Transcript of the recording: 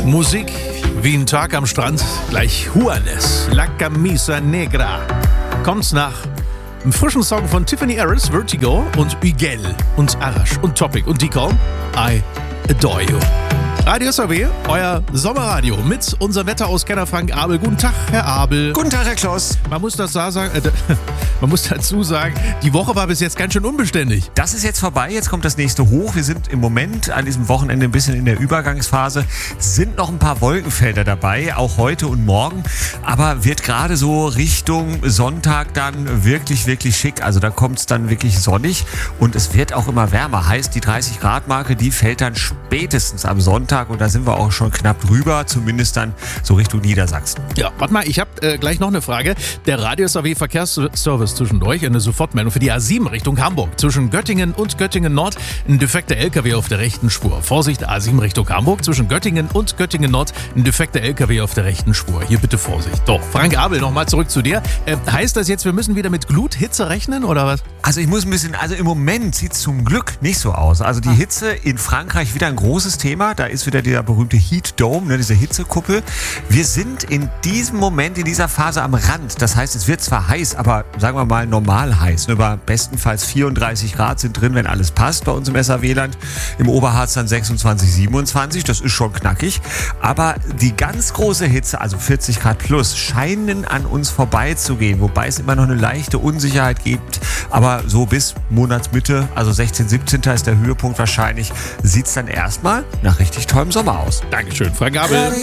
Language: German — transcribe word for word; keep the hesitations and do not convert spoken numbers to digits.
Musik wie ein Tag am Strand, gleich Juanes, La Camisa Negra. Kommt's nach einem frischen Song von Tiffany Harris, Vertigo und Miguel und Arash und Topic und Deacon, I Adore You. Radio S R W, euer Sommerradio mit unserem Wetterauskenner Frank Abel. Guten Tag, Herr Abel. Guten Tag, Herr Kloss. Man muss das sagen, äh, man muss dazu sagen, die Woche war bis jetzt ganz schön unbeständig. Das ist jetzt vorbei, jetzt kommt das nächste hoch. Wir sind im Moment an diesem Wochenende ein bisschen in der Übergangsphase. Sind noch ein paar Wolkenfelder dabei, auch heute und morgen. Aber wird gerade so Richtung Sonntag dann wirklich, wirklich schick. Also da kommt es dann wirklich sonnig und es wird auch immer wärmer. Heißt, die dreißig Grad Marke, die fällt dann spätestens am Sonntag. Und da sind wir auch schon knapp drüber, zumindest dann so Richtung Niedersachsen. Ja, warte mal, ich habe äh, gleich noch eine Frage. Der Radio S R W Verkehrsservice zwischendurch, eine Sofortmeldung für die A sieben Richtung Hamburg. Zwischen Göttingen und Göttingen Nord ein defekter L K W auf der rechten Spur. Vorsicht, A sieben Richtung Hamburg. Zwischen Göttingen und Göttingen Nord ein defekter L K W auf der rechten Spur. Hier bitte Vorsicht. Doch, Frank Abel, nochmal zurück zu dir. Äh, heißt das jetzt, wir müssen wieder mit Gluthitze rechnen oder was? Also ich muss ein bisschen, also im Moment sieht es zum Glück nicht so aus. Also die Hitze in Frankreich wieder ein großes Thema. Da ist wieder dieser berühmte Heat Dome, ne, diese Hitzekuppel. Wir sind in diesem Moment, in dieser Phase am Rand. Das heißt, es wird zwar heiß, aber sagen wir mal normal heiß. Ne, über bestenfalls vierunddreißig Grad sind drin, wenn alles passt bei uns im S R W-Land. Im Oberharz dann sechsundzwanzig, siebenundzwanzig. Das ist schon knackig. Aber die ganz große Hitze, also vierzig Grad plus, scheinen an uns vorbeizugehen. Wobei es immer noch eine leichte Unsicherheit gibt. Aber so bis Monatsmitte, also sechzehnten, siebzehnten ist der Höhepunkt wahrscheinlich, sieht es dann erstmal nach richtig tollem Sommer aus. Dankeschön, Frank Abel.